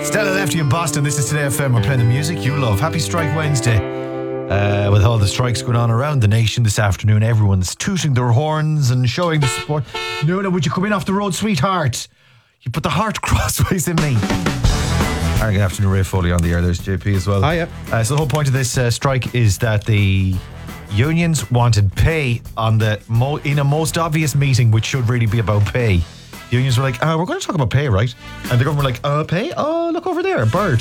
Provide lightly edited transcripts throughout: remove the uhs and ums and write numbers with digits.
Stella Lefty in Boston. This is Today FM. We're playing the music you love. Happy Strike Wednesday. With all the strikes going on around the nation this afternoon, everyone's tooting their horns and showing the support. Nuala, would you come in off the road, sweetheart? You put the heart crossways in me. All right, good afternoon, Ray Foley on the air. There's JP as well. Hiya. So the whole point of this strike is that the unions wanted pay on the in a most obvious meeting, which should really be about pay. The unions were like, we're going to talk about pay, right? And the government were like, pay? Oh, look over there, a bird.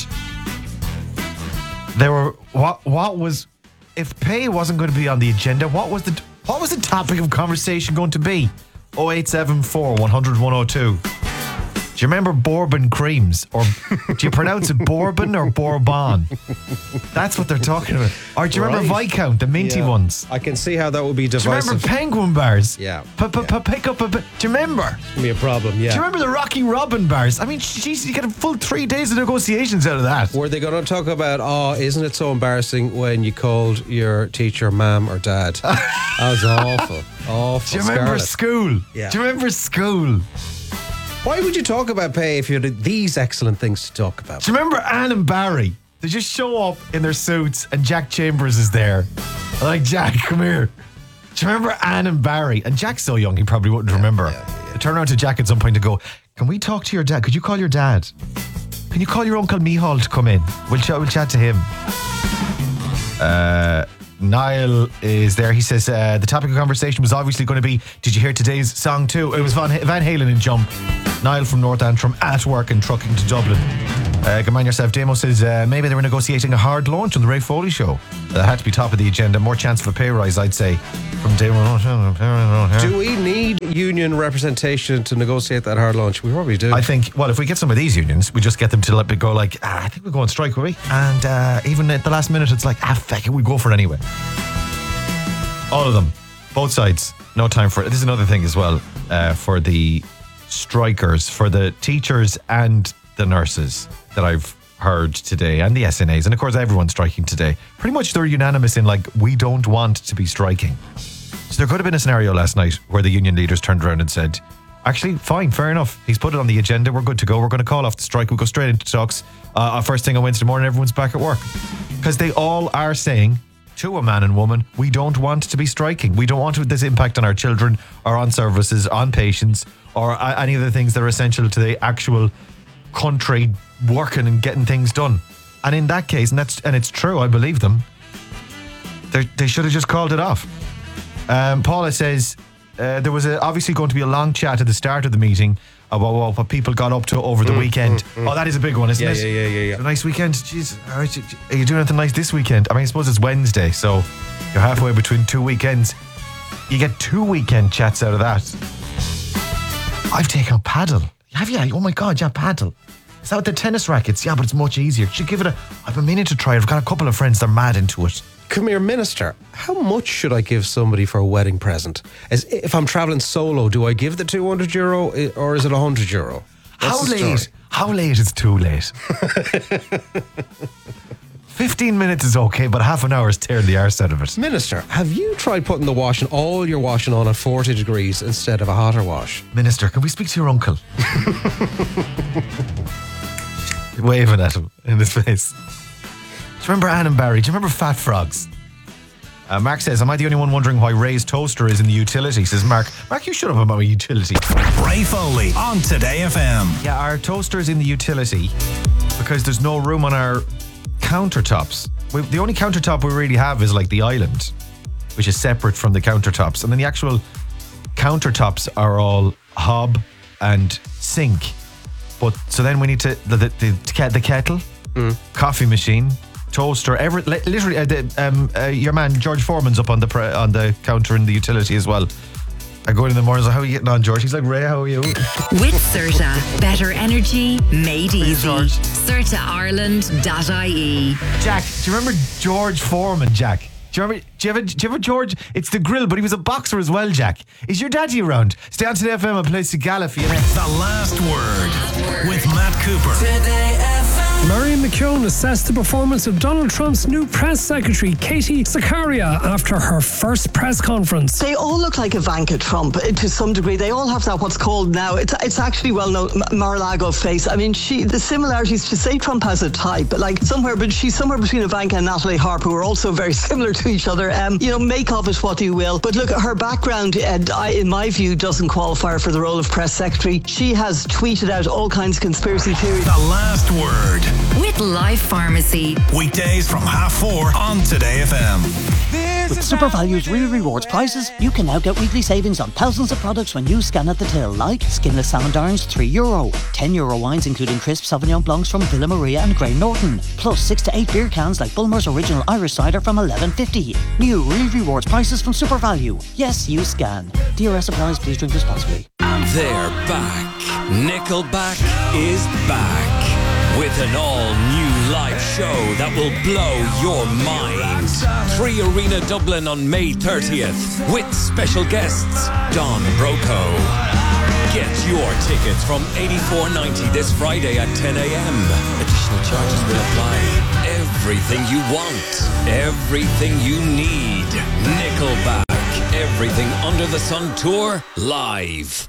They were, what was, if pay wasn't going to be on the agenda, what was the topic of conversation going to be? 0874 100 102. Do you remember Bourbon creams? Or do you pronounce it Bourbon or Bourbon? That's what they're talking about. Or do you remember Viscount, the minty ones? I can see how that would be divisive. Do you remember Penguin bars? Yeah. Pick up a bit. Do you remember? It's going to be a problem, yeah. Do you remember the Rocky Robin bars? I mean, jeez, you get a full 3 days of negotiations out of that. Were they going to talk about, isn't it so embarrassing when you called your teacher ma'am or dad? That was awful. Awful. Do you remember school? Yeah. Do you remember school? Why would you talk about pay if you had these excellent things to talk about? Do you remember Anne and Barry? They just show up in their suits and Jack Chambers is there. I'm like, Jack, come here. Do you remember Anne and Barry? And Jack's so young, he probably wouldn't remember. I turn around to Jack at some point and go, can we talk to your dad? Could you call your dad? Can you call your Uncle Mihal to come in? We'll chat to him. Niall is there. He says the topic of conversation was obviously going to be, did you hear today's song too? It was Van Halen in Jump. Niall from North Antrim at work and trucking to Dublin. Good man yourself. Damo says maybe they were negotiating a hard launch on the Ray Foley show. That had to be top of the agenda. More chance for a pay rise, I'd say. From Damo. Do we need union representation to negotiate that hard launch? We probably do. I think, well, if we get some of these unions, we just get them to let it go like, I think we'll go on strike, will we? And even at the last minute, it's like, feck it, we go for it anyway. All of them. Both sides. No time for it. This is another thing as well for the strikers, for the teachers and the nurses that I've heard today, and the SNAs, and of course everyone's striking today. Pretty much they're unanimous in like, we don't want to be striking. So there could have been a scenario last night where the union leaders turned around and said, actually, fine, fair enough. He's put it on the agenda. We're good to go. We're going to call off the strike. We'll go straight into talks. First thing on Wednesday morning, everyone's back at work. Because they all are saying to a man and woman, we don't want to be striking. We don't want this impact on our children or on services, on patients, or any of the things that are essential to the actual country working and getting things done. And in that case, and it's true, I believe them, they should have just called it off. Paula says there was obviously going to be a long chat at the start of the meeting about what people got up to over the weekend. Oh, that is a big one, isn't it? Yeah. A nice weekend. Jeez, are you doing anything nice this weekend? I mean, I suppose it's Wednesday, so you're halfway between 2 weekends. You get 2 weekend chats out of that. I've taken up paddle. Have you? Oh my God, yeah, paddle. Is that with the tennis rackets? Yeah, but it's much easier. Should give it I've been meaning to try it. I've got a couple of friends that are mad into it. Come here, Minister. How much should I give somebody for a wedding present? If I'm travelling solo, do I give the €200 or is it €100? How late? How late is too late? 15 minutes is okay, but half an hour is tearing the arse out of it. Minister, have you tried putting all your washing on at 40 degrees instead of a hotter wash? Minister, can we speak to your uncle? Waving at him in his face. Do you remember Anne and Barry? Do you remember Fat Frogs? Mark says, am I the only one wondering why Ray's toaster is in the utility? Says Mark, you shut up about my utility. Ray Foley on Today FM. Yeah, our toaster is in the utility because there's no room on our countertops. The only countertop we really have is like the island, which is separate from the countertops. And then the actual countertops are all hob and sink. But so then we need to, the kettle, coffee machine, toaster, literally your man George Foreman's up on the counter in the utility as well. I go in the morning, how are you getting on, George? He's like, Ray, how are you? With CERTA, better energy made easy. CERTAIreland.ie. Jack, do you remember George Foreman, Jack? Do you ever George? It's the grill, but he was a boxer as well, Jack. Is your daddy around? Stay on Today FM and play Sigala for you next. The Last Word with Matt Cooper. Today FM. Marion McKeown assessed the performance of Donald Trump's new press secretary, Katie Zakaria, after her first press conference. They all look like Ivanka Trump to some degree. They all have that what's called now, it's actually well known, Mar-a-Lago face. I mean, the similarities, to say Trump has a type, but she's somewhere between Ivanka and Natalie Harper, who are also very similar to each other. Make of it what you will. But look, her background, in my view, doesn't qualify her for the role of press secretary. She has tweeted out all kinds of conspiracy theories. The Last Word. With Life Pharmacy. Weekdays from 4:30 on Today FM. With SuperValue's Real Rewards prices, you can now get weekly savings on thousands of products when you scan at the till, like skinless salmon darns, €3, €10 wines including crisp Sauvignon Blancs from Villa Maria and Grey Norton, plus 6 to 8 beer cans like Bulmer's Original Irish Cider from $11.50. New Real Rewards prices from SuperValue. Yes, you scan. DRS applies. Please drink responsibly. They're back. Nickelback is back with an all-new live show that will blow your mind. 3 Arena Dublin on May 30th with special guests Don Broco. Get your tickets from $84.90 this Friday at 10 a.m. Additional charges will apply. Everything you want, everything you need. Nickelback. Everything Under the Sun Tour live.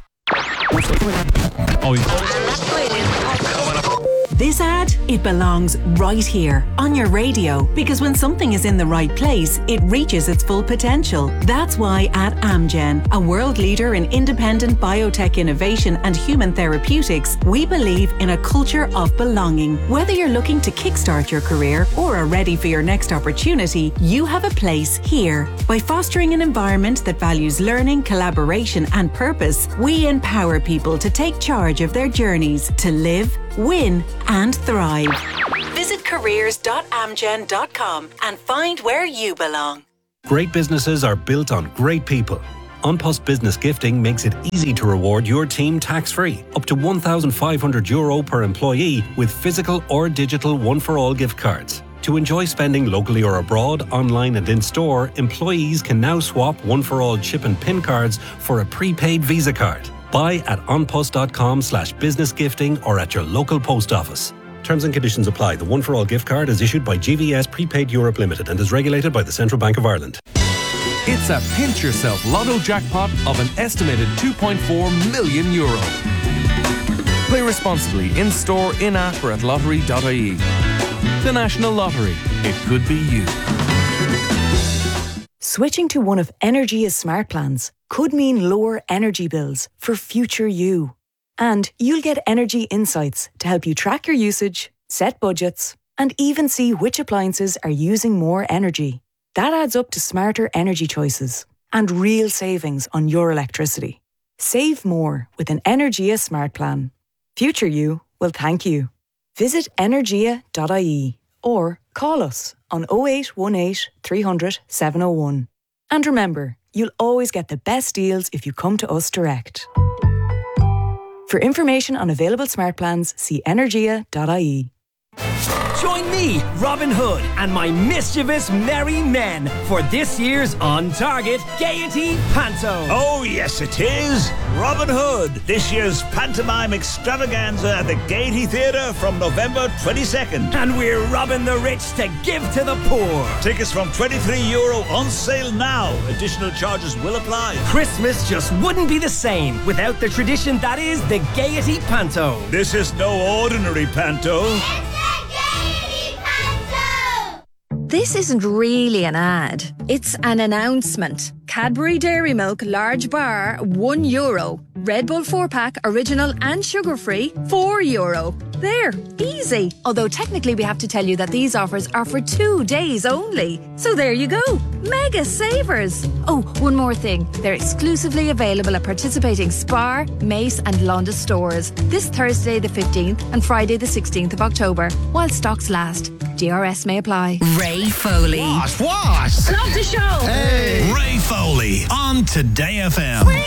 This ad, it belongs right here on your radio, because when something is in the right place, it reaches its full potential. That's why at Amgen, a world leader in independent biotech innovation and human therapeutics, we believe in a culture of belonging. Whether you're looking to kickstart your career or are ready for your next opportunity, you have a place here. By fostering an environment that values learning, collaboration and purpose, we empower people to take charge of their journeys to live, win and thrive. Visit careers.amgen.com and find where you belong. Great businesses are built on great people. OnPost Business Gifting makes it easy to reward your team tax-free, up to €1,500 per employee with physical or digital one-for-all gift cards. To enjoy spending locally or abroad, online and in-store, employees can now swap one-for-all chip and PIN cards for a prepaid Visa card. Buy at onpost.com/businessgifting or at your local post office. Terms and conditions apply. The one-for-all gift card is issued by GVS Prepaid Europe Limited and is regulated by the Central Bank of Ireland. It's a pinch yourself lotto jackpot of an estimated €2.4 million. Play responsibly in-store, in-app or at lottery.ie. The National Lottery. It could be you. Switching to one of Energia's smart plans could mean lower energy bills for future you. And you'll get energy insights to help you track your usage, set budgets, and even see which appliances are using more energy. That adds up to smarter energy choices and real savings on your electricity. Save more with an Energia smart plan. Future you will thank you. Visit energia.ie or call us on 0818 300 701. And remember, you'll always get the best deals if you come to us direct. For information on available smart plans, see energia.ie. Join me, Robin Hood, and my mischievous merry men for this year's On Target Gaiety Panto. Oh, yes, it is. Robin Hood, this year's pantomime extravaganza at the Gaiety Theatre from November 22nd. And we're robbing the rich to give to the poor. Tickets from €23 on sale now. Additional charges will apply. Christmas just wouldn't be the same without the tradition that is the Gaiety Panto. This is no ordinary panto. This isn't really an ad. It's an announcement. Cadbury Dairy Milk Large Bar, €1. Red Bull 4-pack, original and sugar-free, €4. There, easy. Although technically we have to tell you that these offers are for 2 days only. So there you go. Mega savers. Oh, one more thing. They're exclusively available at participating Spar, Mace and Londis stores this Thursday the 15th and Friday the 16th of October, while stocks last. DRS may apply. Ray Foley. What? Love the show. Hey. Ray Foley on Today FM.